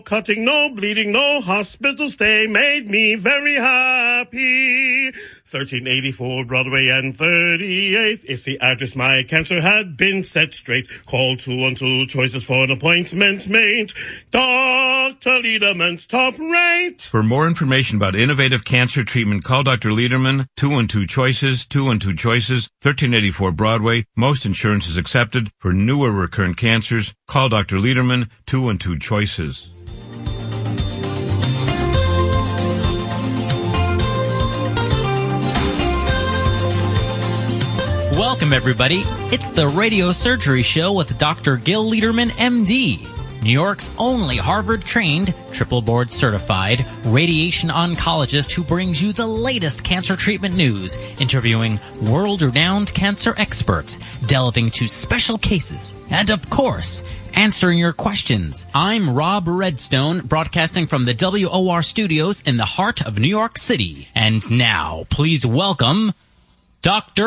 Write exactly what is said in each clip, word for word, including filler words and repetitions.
Cutting, no bleeding, no hospital stay made me very happy. thirteen eighty-four Broadway and thirty-eighth is the address my cancer had been set straight. Call two one two choices for an appointment made. Doctor Lederman's top rate. For more information about innovative cancer treatment, call Doctor Lederman, two one two choices, two one two choices, thirteen eighty-four Broadway. Most insurance is accepted. For newer recurrent cancers, call Doctor Lederman, two one two choices. Welcome, everybody. It's the Radio Surgery Show with Doctor Gil Lederman, M D, New York's only Harvard-trained, triple board-certified radiation oncologist who brings you the latest cancer treatment news, interviewing world-renowned cancer experts, delving into special cases, and, of course, answering your questions. I'm Rob Redstone, broadcasting from the W O R studios in the heart of New York City. And now, please welcome Doctor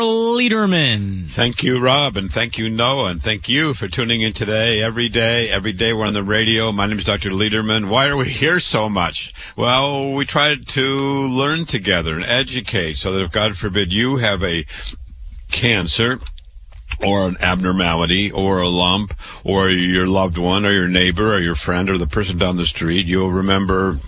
Lederman. Thank you, Rob, and thank you, Noah, and thank you for tuning in today. Every day, every day we're on the radio. My name is Doctor Lederman. Why are we here so much? Well, we try to learn together and educate so that if, God forbid, you have a cancer or an abnormality or a lump or your loved one or your neighbor or your friend or the person down the street, you'll remember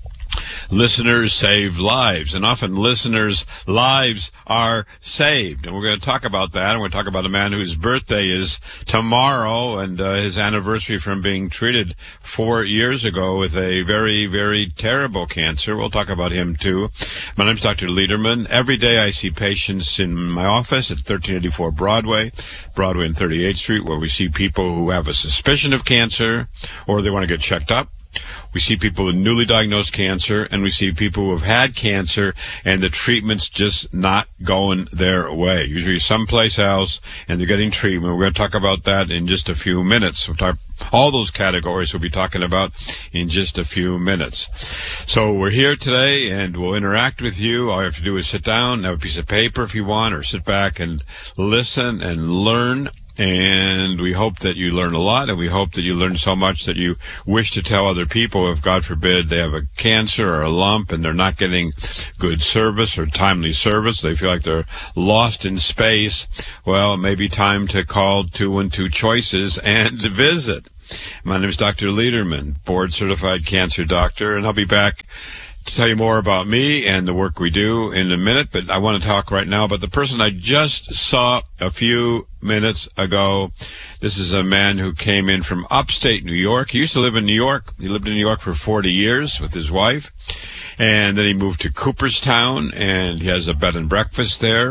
listeners save lives, and often listeners' lives are saved. And we're going to talk about that, and we're going to talk about a man whose birthday is tomorrow, and uh, his anniversary from being treated four years ago with a very, very terrible cancer. We'll talk about him, too. My name's Doctor Lederman. Every day I see patients in my office at thirteen eighty-four Broadway, Broadway and thirty-eighth Street, where we see people who have a suspicion of cancer, or they want to get checked up. We see people with newly diagnosed cancer, and we see people who have had cancer, and the treatment's just not going their way. Usually someplace else, and they're getting treatment. We're going to talk about that in just a few minutes. We'll talk all those categories we'll be talking about in just a few minutes. So we're here today, and we'll interact with you. All you have to do is sit down, have a piece of paper if you want, or sit back and listen and learn. And we hope that you learn a lot, and we hope that you learn so much that you wish to tell other people if, God forbid, they have a cancer or a lump and they're not getting good service or timely service. They feel like they're lost in space. Well, it may be time to call two one two choices and visit. My name is Doctor Lederman, board-certified cancer doctor, and I'll be back to tell you more about me and the work we do in a minute, but I want to talk right now about the person I just saw a few minutes ago. This is a man who came in from upstate New York. He used to live in New York. He lived in New York for forty years with his wife, and then he moved to Cooperstown, and he has a bed and breakfast there.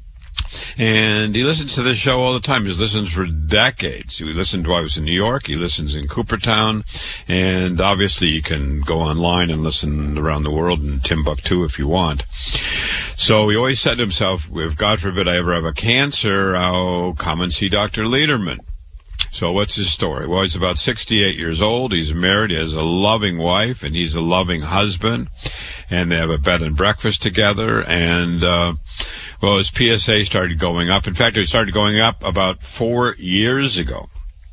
And he listens to this show all the time. He's listened for decades. He listened while I was in New York. He listens in Cooperstown. And obviously you can go online and listen around the world in Timbuktu if you want. So he always said to himself, if God forbid I ever have a cancer, I'll come and see Doctor Lederman. So what's his story? Well, he's about sixty-eight years old. He's married. He has a loving wife, and he's a loving husband. And they have a bed and breakfast together. And, uh, well, his P S A started going up. In fact, it started going up about four years ago.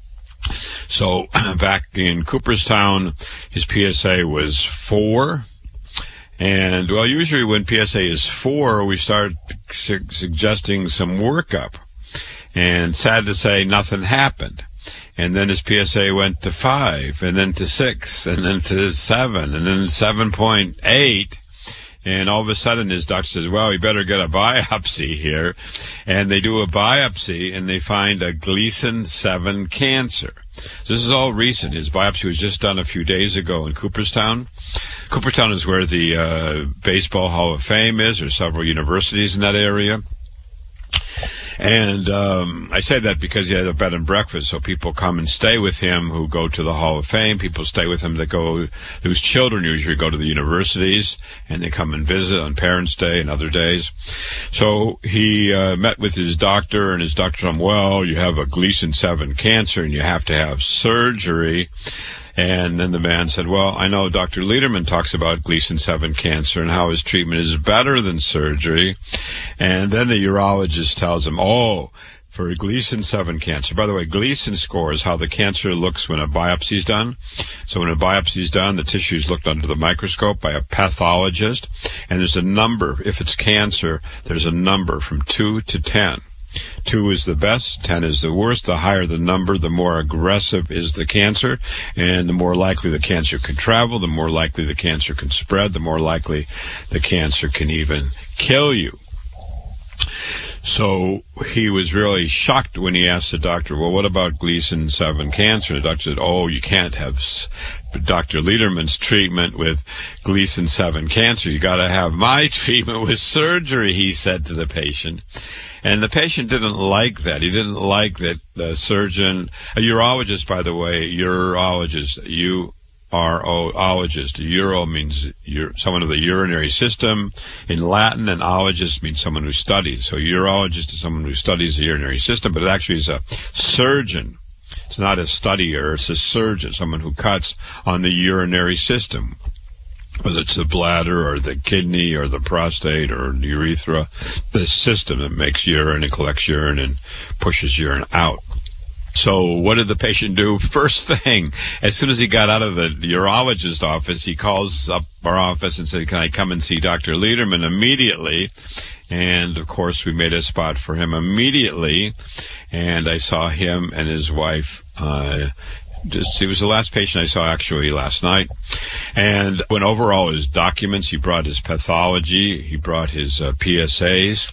So back in Cooperstown, his P S A was four. And, well, usually when P S A is four, we start su- suggesting some workup. And sad to say, nothing happened. And then his P S A went to five, and then to six, and then to seven, and then seven point eight. And all of a sudden his doctor says, well, you better get a biopsy here. And they do a biopsy, and they find a Gleason seven cancer. So this is all recent. His biopsy was just done a few days ago in Cooperstown. Cooperstown is where the uh, Baseball Hall of Fame is. There's several universities in that area. And um, I say that because he has a bed and breakfast, so people come and stay with him who go to the Hall of Fame. People stay with him that go, whose children usually go to the universities, and they come and visit on Parents' Day and other days. So he uh, met with his doctor, and his doctor told him, well, you have a Gleason seven cancer, and you have to have surgery. And then the man said, well, I know Doctor Lederman talks about Gleason seven cancer and how his treatment is better than surgery. And then the urologist tells him, oh, for Gleason seven cancer. By the way, Gleason score is how the cancer looks when a biopsy is done. So when a biopsy is done, the tissue is looked under the microscope by a pathologist, and there's a number. If it's cancer, there's a number from two to ten. Two is the best, ten is the worst. The higher the number, the more aggressive is the cancer, and the more likely the cancer can travel, the more likely the cancer can spread, the more likely the cancer can even kill you. So he was really shocked when he asked the doctor, well, what about Gleason seven cancer? And the doctor said, oh, you can't have Doctor Lederman's treatment with Gleason seven cancer. You got to have my treatment with surgery, he said to the patient. And the patient didn't like that. He didn't like that the surgeon, a urologist, by the way, urologist, you urologist. Uro means ur- someone of the urinary system in Latin, and ologist means someone who studies. So urologist is someone who studies the urinary system, but it actually is a surgeon. It's not a studier, it's a surgeon, someone who cuts on the urinary system, whether it's the bladder or the kidney or the prostate or the urethra, the system that makes urine and collects urine and pushes urine out. So what did the patient do? First thing, as soon as he got out of the urologist's office, he calls up our office and said, can I come and see Doctor Lederman immediately? And, of course, we made a spot for him immediately. And I saw him and his wife. Uh, just, he was the last patient I saw, actually, last night. And went over all his documents. He brought his pathology. He brought his uh, P S As.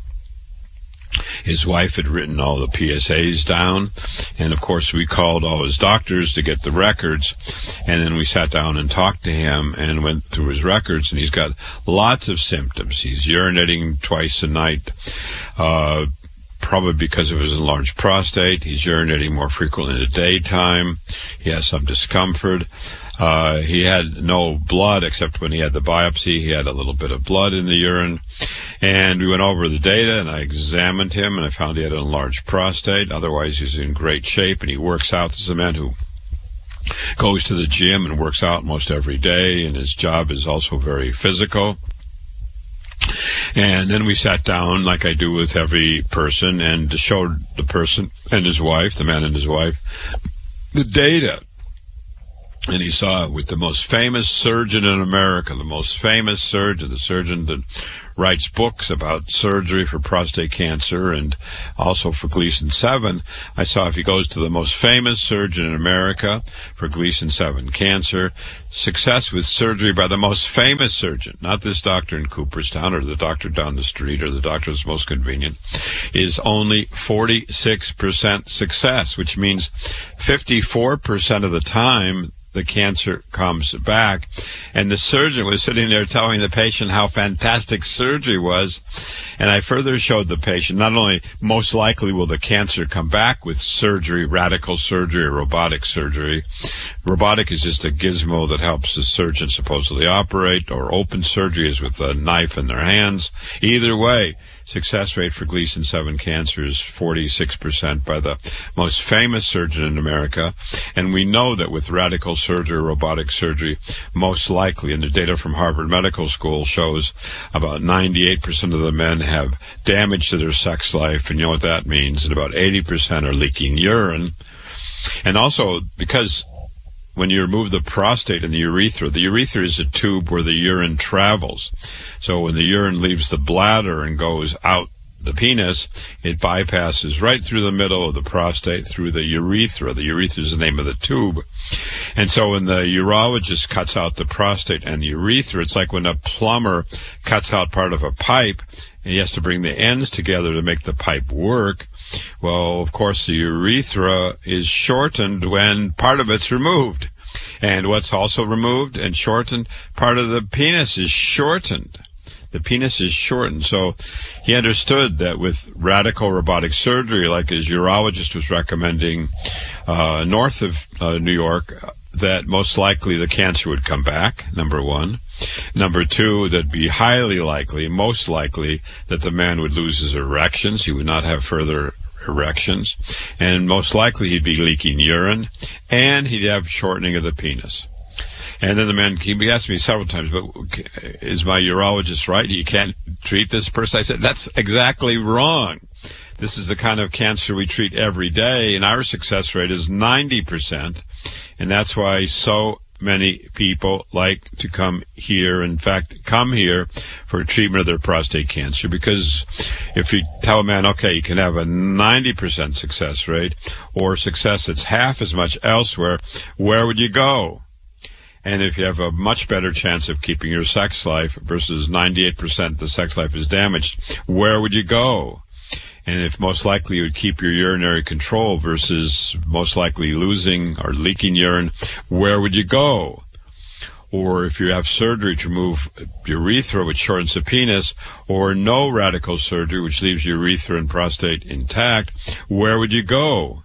His wife had written all the P S As down, and of course we called all his doctors to get the records, and then we sat down and talked to him and went through his records, and he's got lots of symptoms. He's urinating twice a night, uh, probably because of his enlarged prostate. He's urinating more frequently in the daytime. He has some discomfort. Uh, he had no blood except when he had the biopsy. He had a little bit of blood in the urine. And we went over the data, and I examined him, and I found he had an enlarged prostate. Otherwise, he's in great shape, and he works out. This is a man who goes to the gym and works out most every day, and his job is also very physical. And then we sat down, like I do with every person, and showed the person and his wife, the man and his wife, the data. And he saw with the most famous surgeon in America, the most famous surgeon, the surgeon that writes books about surgery for prostate cancer and also for Gleason seven. I saw if he goes to the most famous surgeon in America for Gleason seven cancer, success with surgery by the most famous surgeon, not this doctor in Cooperstown or the doctor down the street or the doctor that's most convenient, is only forty-six percent success, which means fifty-four percent of the time the cancer comes back. And the surgeon was sitting there telling the patient how fantastic surgery was. And I further showed the patient, not only most likely will the cancer come back with surgery, radical surgery, or robotic surgery. Robotic is just a gizmo that helps the surgeon supposedly operate, or open surgery is with a knife in their hands. Either way, success rate for Gleason seven cancer is forty-six percent by the most famous surgeon in America. And we know that with radical surgery, robotic surgery, most likely, and the data from Harvard Medical School shows about ninety-eight percent of the men have damage to their sex life, and you know what that means, and about eighty percent are leaking urine. And also, because when you remove the prostate and the urethra, the urethra is a tube where the urine travels. So when the urine leaves the bladder and goes out the penis, it bypasses right through the middle of the prostate, through the urethra. The urethra is the name of the tube. And so when the urologist cuts out the prostate and the urethra, it's like when a plumber cuts out part of a pipe, and he has to bring the ends together to make the pipe work. Well, of course, the urethra is shortened when part of it's removed. And what's also removed and shortened? Part of the penis is shortened. The penis is shortened. So he understood that with radical robotic surgery, like his urologist was recommending uh, north of uh, New York, that most likely the cancer would come back, number one. Number two, that'd be highly likely, most likely, that the man would lose his erections. He would not have further erections. And most likely he'd be leaking urine. And he'd have shortening of the penis. And then the man, he asked me several times, but is my urologist right? You can't treat this person? I said, that's exactly wrong. This is the kind of cancer we treat every day, and our success rate is ninety percent, and that's why so many people like to come here, in fact, come here for treatment of their prostate cancer, because if you tell a man, okay, you can have a ninety percent success rate or success that's half as much elsewhere, where would you go? And if you have a much better chance of keeping your sex life versus ninety-eight percent the sex life is damaged, where would you go? And if most likely you would keep your urinary control versus most likely losing or leaking urine, where would you go? Or if you have surgery to remove urethra, which shortens the penis, or no radical surgery, which leaves urethra and prostate intact, where would you go?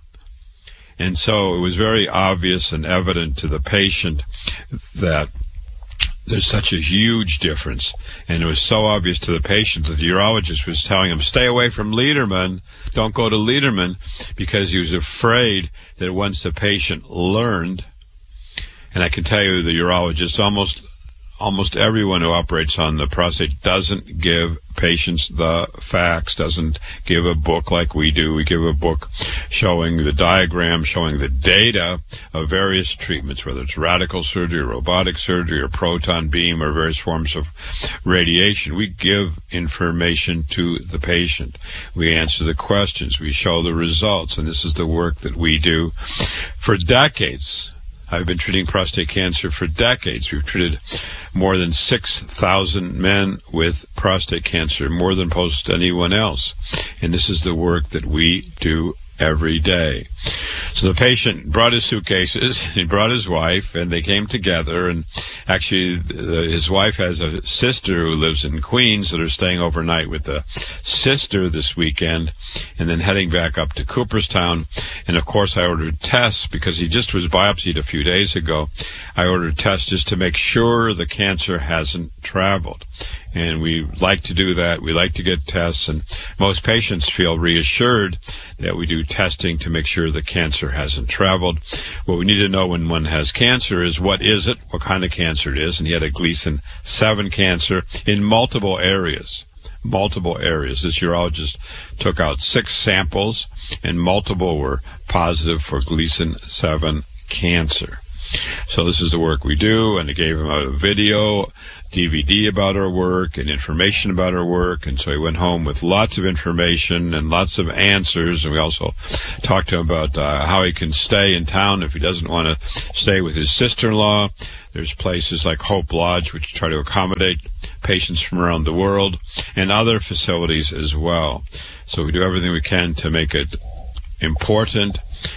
And so it was very obvious and evident to the patient that there's such a huge difference. And it was so obvious to the patient that the urologist was telling him, stay away from Lederman, don't go to Lederman, because he was afraid that once the patient learned, and I can tell you the urologist, almost almost everyone who operates on the prostate doesn't give patients the facts, doesn't give a book like we do. We give a book showing the diagram, showing the data of various treatments, whether it's radical surgery, or robotic surgery, or proton beam, or various forms of radiation. We give information to the patient. We answer the questions. We show the results. And this is the work that we do for decades. I've been treating prostate cancer for decades. We've treated more than six thousand men with prostate cancer, more than most anyone else. And this is the work that we do every day. So the patient brought his suitcases, he brought his wife, and they came together. And actually, the, his wife has a sister who lives in Queens that are staying overnight with the sister this weekend, and then heading back up to Cooperstown. And of course, I ordered tests because he just was biopsied a few days ago. I ordered tests just to make sure the cancer hasn't traveled. And we like to do that. We like to get tests, and most patients feel reassured that we do testing to make sure the cancer hasn't traveled. What we need to know when one has cancer is what is it, what kind of cancer it is, and he had a Gleason seven cancer in multiple areas. Multiple areas. This urologist took out six samples, and multiple were positive for Gleason seven cancer. So this is the work we do, and I gave him a video, D V D about our work and information about our work, and so he went home with lots of information and lots of answers. And we also talked to him about uh, how he can stay in town if he doesn't want to stay with his sister-in-law. There's places like Hope Lodge, which try to accommodate patients from around the world, and other facilities as well. So we do everything we can to make it important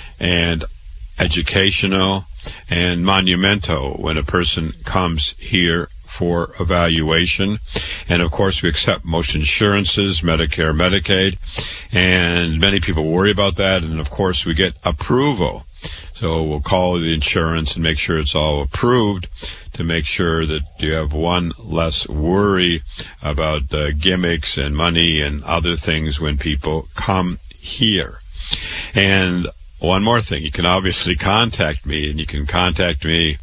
and educational and monumento when a person comes here for evaluation. And of course, we accept most insurances, Medicare, Medicaid, and many people worry about that. And of course, we get approval. So we'll call the insurance and make sure it's all approved to make sure that you have one less worry about uh, gimmicks and money and other things when people come here. And one more thing, you can obviously contact me, and you can contact me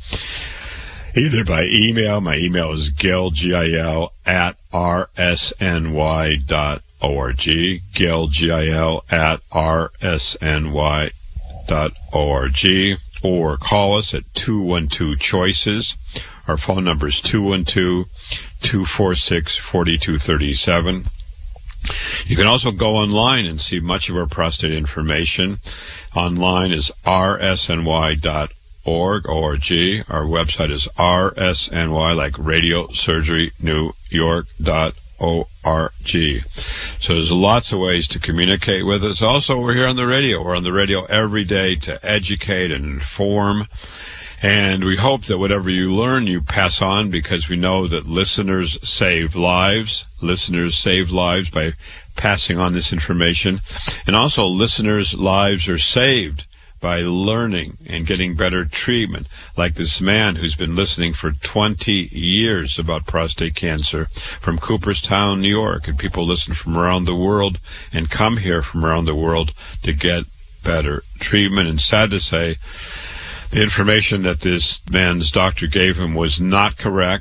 either by email. My email is gil, G I L, at r s n y dot org, gil, G I L, at r s n y dot org, or call us at two one two choices. Our phone number is two one two, two four six, four two three seven. You can also go online and see much of our prostate information. Online is r s n y dot org. Our website is r s n y, like Radio Surgery New York dot org. So there's lots of ways to communicate with us. Also, we're here on the radio. We're on the radio every day to educate and inform. And we hope that whatever you learn, you pass on, because we know that listeners save lives. Listeners save lives by passing on this information. And also, listeners' lives are saved by learning and getting better treatment, like this man who's been listening for twenty years about prostate cancer from Cooperstown, New York. And people listen from around the world and come here from around the world to get better treatment. And sad to say, the information that this man's doctor gave him was not correct.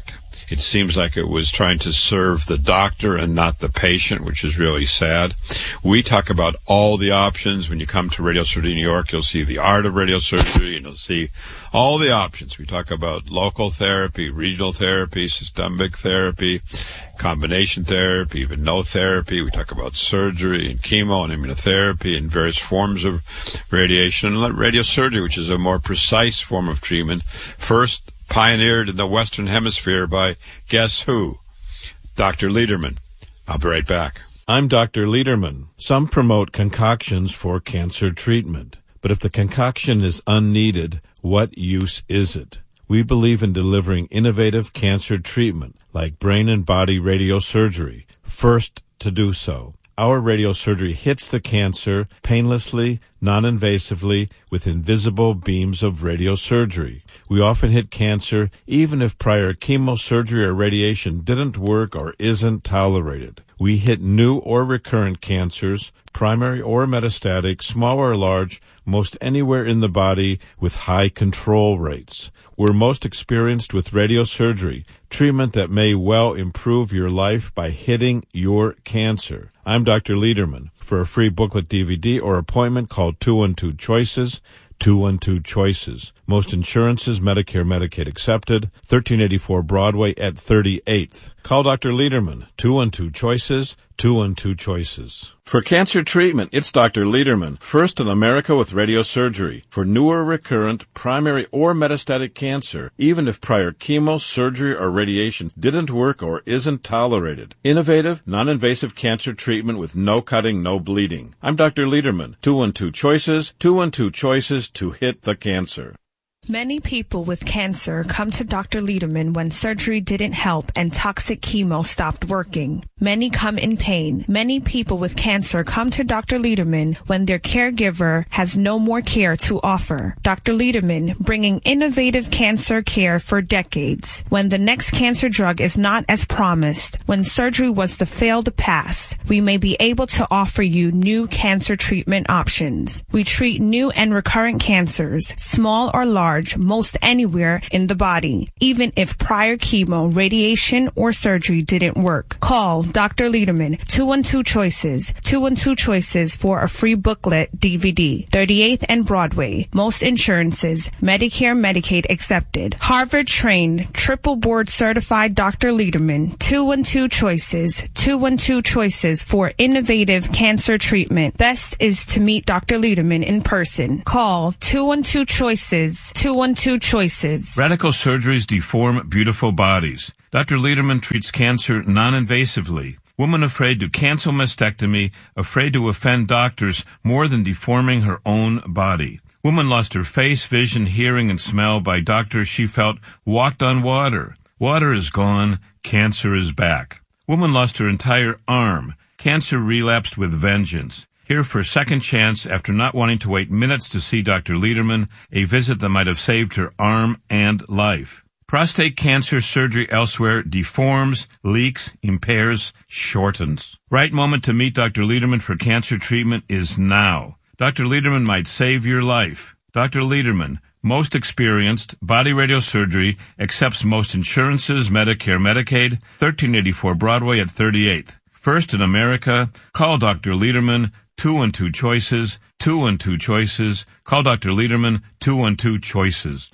It seems like it was trying to serve the doctor and not the patient, which is really sad. We talk about all the options. When you come to Radio Surgery New York, you'll see the art of radio surgery, and you'll see all the options. We talk about local therapy, regional therapy, systemic therapy, combination therapy, even no therapy. We talk about surgery and chemo and immunotherapy and various forms of radiation, and radiosurgery, which is a more precise form of treatment, first pioneered in the Western Hemisphere by guess who? Doctor Lederman. I'll be right back. I'm Doctor Lederman. Some promote concoctions for cancer treatment, but if the concoction is unneeded, what use is it? We believe in delivering innovative cancer treatment like brain and body radiosurgery, first to do so. Our radiosurgery hits the cancer painlessly, non-invasively, with invisible beams of radiosurgery. We often hit cancer even if prior chemosurgery or radiation didn't work or isn't tolerated. We hit new or recurrent cancers, primary or metastatic, small or large, most anywhere in the body with high control rates. We're most experienced with radiosurgery, treatment that may well improve your life by hitting your cancer. I'm Doctor Lederman. For a free booklet D V D or appointment, call two one two choices, two one two choices. Most insurances, Medicare, Medicaid accepted, thirteen eighty-four Broadway at thirty-eighth. Call Doctor Lederman, two one two choices, two one two choices. For cancer treatment, it's Doctor Lederman, first in America with radiosurgery. For newer recurrent, primary or metastatic cancer, even if prior chemo, surgery, or radiation didn't work or isn't tolerated. Innovative, non-invasive cancer treatment with no cutting, no bleeding. I'm Doctor Lederman, two one two choices, two one two choices to hit the cancer. Many people with cancer come to Doctor Lederman when surgery didn't help and toxic chemo stopped working. Many come in pain. Many people with cancer come to Doctor Lederman when their caregiver has no more care to offer. Doctor Lederman, bringing innovative cancer care for decades. When the next cancer drug is not as promised, when surgery was the failed pass, we may be able to offer you new cancer treatment options. We treat new and recurrent cancers, small or large, most anywhere in the body, even if prior chemo, radiation, or surgery didn't work. Call Doctor Lederman, two one two choices, two one two choices for a free booklet D V D, thirty-eighth and Broadway. Most insurances, Medicare, Medicaid accepted. Harvard-trained, triple board certified Doctor Lederman, two one two choices, two one two choices for innovative cancer treatment. Best is to meet Doctor Lederman in person. Call two one two choices, two one two choices. Radical surgeries deform beautiful bodies. Doctor Lederman treats cancer non-invasively. Woman afraid to cancel mastectomy, afraid to offend doctors more than deforming her own body. Woman lost her face, vision, hearing, and smell by doctors she felt walked on water. Water is gone. Cancer is back. Woman lost her entire arm. Cancer relapsed with vengeance. Here for a second chance after not wanting to wait minutes to see Doctor Lederman, a visit that might have saved her arm and life. Prostate cancer surgery elsewhere deforms, leaks, impairs, shortens. Right moment to meet Doctor Lederman for cancer treatment is now. Doctor Lederman might save your life. Doctor Lederman, most experienced, body radiosurgery, accepts most insurances, Medicare, Medicaid, thirteen eighty-four Broadway at thirty-eighth. First in America, call Doctor Lederman, two one two choices, two one two choices. Call Doctor Lederman, two one two choices.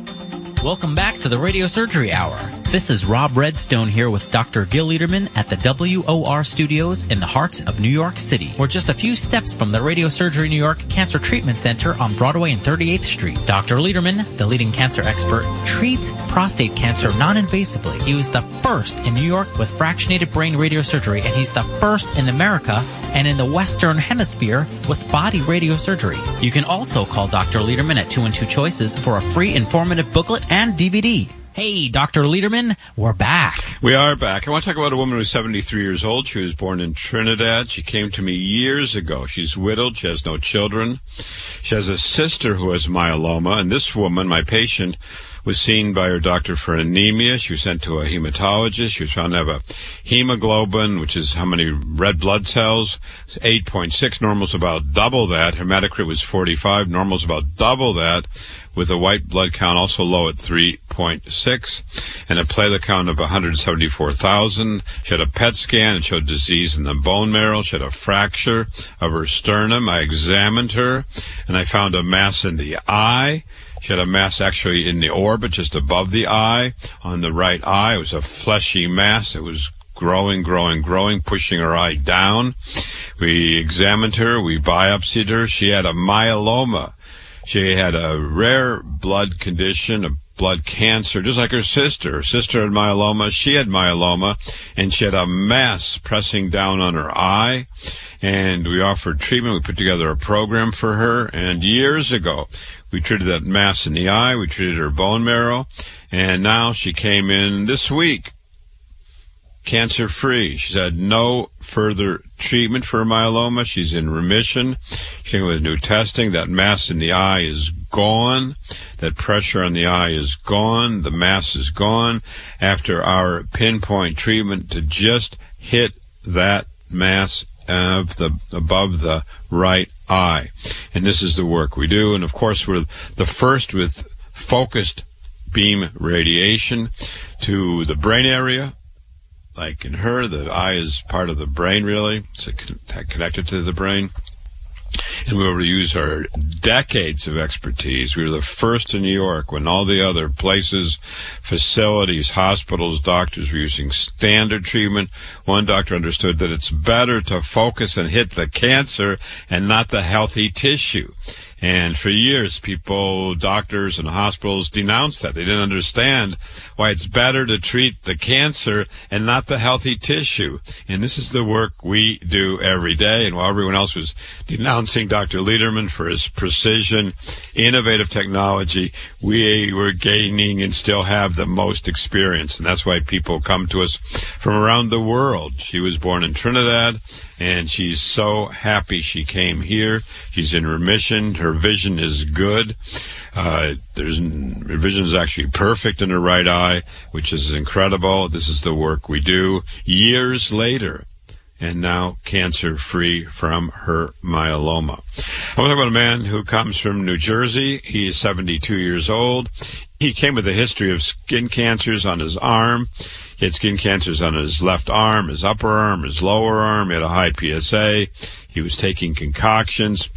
Welcome back to the Radio Surgery Hour. This is Rob Redstone here with Doctor Gil Lederman at the W O R Studios in the heart of New York City. We're just a few steps from the Radio Surgery New York Cancer Treatment Center on Broadway and thirty-eighth Street. Doctor Lederman, the leading cancer expert, treats prostate cancer non-invasively. He was the first in New York with fractionated brain radiosurgery, and he's the first in America and in the Western Hemisphere with body radiosurgery. You can also call Doctor Lederman at two one two choices for a free informative booklet and D V D. Hey, Doctor Lederman, we're back. We are back. I want to talk about a woman who's seventy-three years old. She was born in Trinidad. She came to me years ago. She's widowed. She has no children. She has a sister who has myeloma. And this woman, my patient, was seen by her doctor for anemia. She was sent to a hematologist. She was found to have a hemoglobin, which is how many red blood cells, eight point six. Normal's about double that. Hematocrit was forty-five. Normal's about double that, with a white blood count also low at three point six, and a platelet count of one hundred seventy-four thousand. She had a P E T scan. It showed disease in the bone marrow. She had a fracture of her sternum. I examined her, and I found a mass in the eye. She had a mass actually in the orbit, just above the eye, on the right eye. It was a fleshy mass. It was growing, growing, growing, pushing her eye down. We examined her. We biopsied her. She had a myeloma. She had a rare blood condition, a blood cancer, just like her sister. Her sister had myeloma. She had myeloma, and she had a mass pressing down on her eye. And we offered treatment. We put together a program for her. And years ago, we treated that mass in the eye. We treated her bone marrow. And now she came in this week, cancer-free. She's had no further treatment for her myeloma. She's in remission. She came with new testing. That mass in the eye is gone. That pressure on the eye is gone. The mass is gone after our pinpoint treatment to just hit that mass of the above the right eye. And this is the work we do. And of course, we're the first with focused beam radiation to the brain area. Like in her, the eye is part of the brain, really. It's connected to the brain. And we will use our decades of expertise. We were the first in New York when all the other places, facilities, hospitals, doctors were using standard treatment. One doctor understood that it's better to focus and hit the cancer and not the healthy tissue. And for years, people, doctors and hospitals denounced that. They didn't understand why it's better to treat the cancer and not the healthy tissue. And this is the work we do every day. And while everyone else was denouncing Doctor Lederman for his precision, innovative technology, we were gaining and still have the most experience. And that's why people come to us from around the world. She was born in Trinidad, and she's so happy she came here. She's in remission. Her vision is good. Uh, there's, her vision is actually perfect in her right eye, which is incredible. This is the work we do years later, and now cancer-free from her myeloma. I want to talk about a man who comes from New Jersey. He is seventy-two years old. He came with a history of skin cancers on his arm. He had skin cancers on his left arm, his upper arm, his lower arm. He had a high P S A. He was taking concoctions.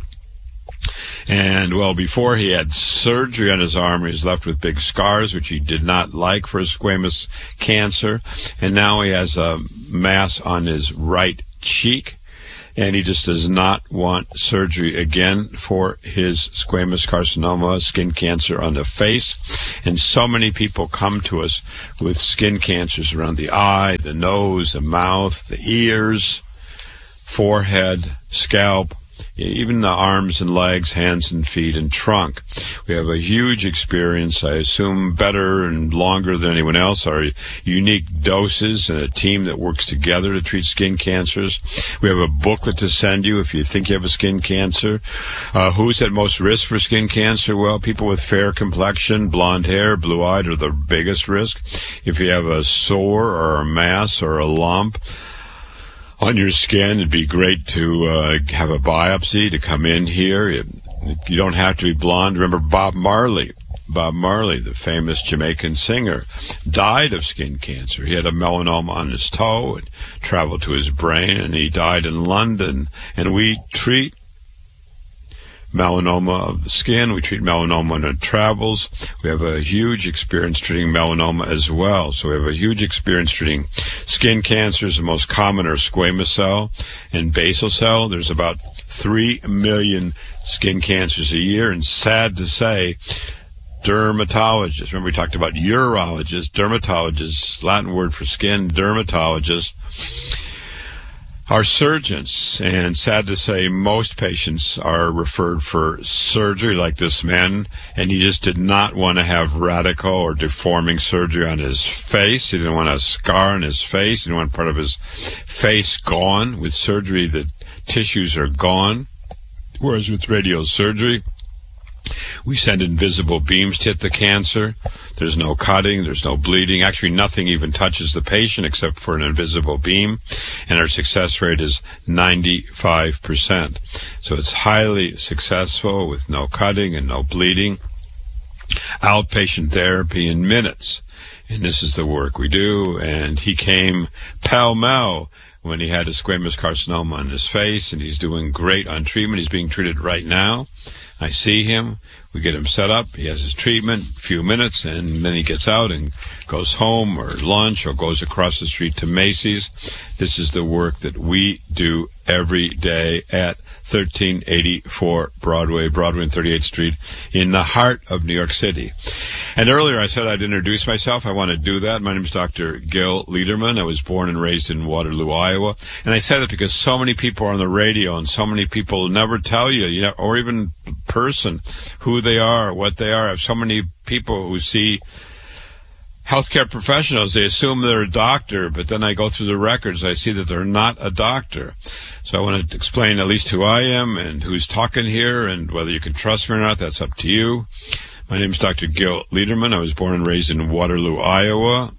And, well, before he had surgery on his arm, he was left with big scars, which he did not like for his squamous cancer. And now he has a mass on his right cheek, and he just does not want surgery again for his squamous carcinoma, skin cancer on the face. And so many people come to us with skin cancers around the eye, the nose, the mouth, the ears, forehead, scalp, even the arms and legs, hands and feet, and trunk. We have a huge experience, I assume better and longer than anyone else, our unique doses and a team that works together to treat skin cancers. We have a booklet to send you if you think you have a skin cancer. Uh, who's at most risk for skin cancer? Well, people with fair complexion, blonde hair, blue-eyed are the biggest risk. If you have a sore or a mass or a lump on your skin, it'd be great to uh, have a biopsy to come in here. It, you don't have to be blonde. Remember Bob Marley. Bob Marley, the famous Jamaican singer, died of skin cancer. He had a melanoma on his toe. It traveled to his brain, and he died in London. And we treat melanoma of the skin. We treat melanoma when it travels. We have a huge experience treating melanoma as well. So we have a huge experience treating skin cancers. The most common are squamous cell and basal cell. There's about three million skin cancers a year. And sad to say, dermatologists, remember we talked about urologists, dermatologists, Latin word for skin, dermatologists, are surgeons, and sad to say, most patients are referred for surgery like this man, and he just did not want to have radical or deforming surgery on his face. He didn't want a scar on his face. He didn't want part of his face gone. With surgery, the tissues are gone, whereas with radiosurgery, We send invisible beams to hit the cancer. There's no cutting. There's no bleeding. Actually, nothing even touches the patient except for an invisible beam. And our success rate is ninety-five percent. So it's highly successful with no cutting and no bleeding. Outpatient therapy in minutes. And this is the work we do. And he came pell-mell when he had a squamous carcinoma on his face, and he's doing great on treatment. He's being treated right now. I see him. We get him set up. He has his treatment, a few minutes, and then he gets out and goes home or lunch or goes across the street to Macy's. This is the work that we do every day at thirteen eighty-four Broadway, Broadway and thirty-eighth Street in the heart of New York City. And earlier I said I'd introduce myself. I want to do that. My name is Doctor Gil Liederman. I was born and raised in Waterloo, Iowa. And I say that because so many people are on the radio and so many people never tell you, you know, or even person, who they are, what they are. I have so many people who see healthcare professionals, they assume they're a doctor, but then I go through the records, I see that they're not a doctor. So I want to explain at least who I am and who's talking here, and whether you can trust me or not, that's up to you. My name is Doctor Gil Liederman. I was born and raised in Waterloo, Iowa.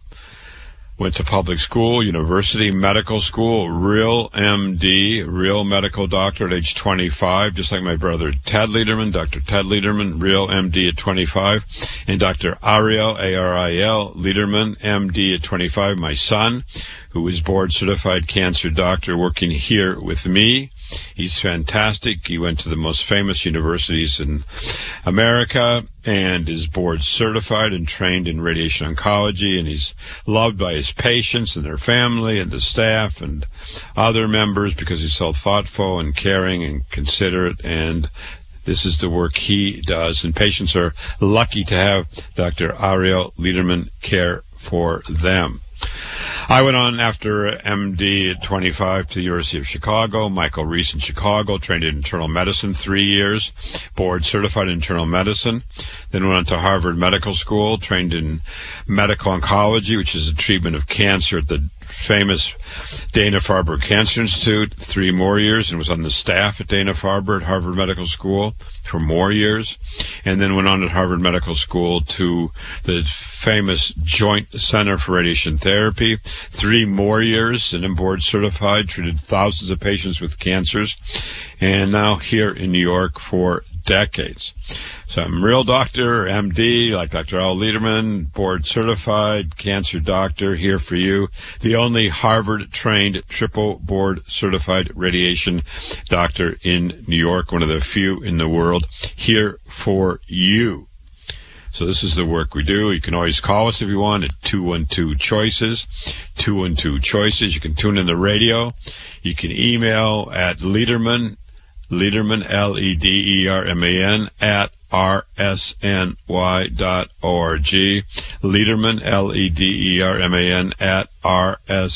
Went to public school, university, medical school, real M D, real medical doctor at age twenty-five, just like my brother Ted Liederman, Doctor Ted Liederman, real M D at twenty-five, and Doctor Ariel, A R I L, Liederman, M D at twenty-five, my son, who is board-certified cancer doctor working here with me. He's fantastic. He went to the most famous universities in America and is board certified and trained in radiation oncology, and he's loved by his patients and their family and the staff and other members because he's so thoughtful and caring and considerate, and this is the work he does, and patients are lucky to have Doctor Ariel Liederman care for them. I went on after M D at twenty-five to the University of Chicago, Michael Reese in Chicago, trained in internal medicine three years, board certified in internal medicine, then went on to Harvard Medical School, trained in medical oncology, which is the treatment of cancer at the famous Dana-Farber Cancer Institute, three more years, and was on the staff at Dana-Farber at Harvard Medical School for more years, and then went on at Harvard Medical School to the famous Joint Center for Radiation Therapy, three more years, and then board certified, treated thousands of patients with cancers, and now here in New York for decades. So I'm a real doctor, M D, like Doctor Al Liederman, board certified, cancer doctor, here for you. The only Harvard-trained, triple board certified radiation doctor in New York, one of the few in the world, here for you. So this is the work we do. You can always call us if you want at two one two choices, two one two choices. You can tune in the radio. You can email at Liederman, Liederman, L E D E R M A N, at R S N Y dot org. Liederman, L E D E R M A N, at R S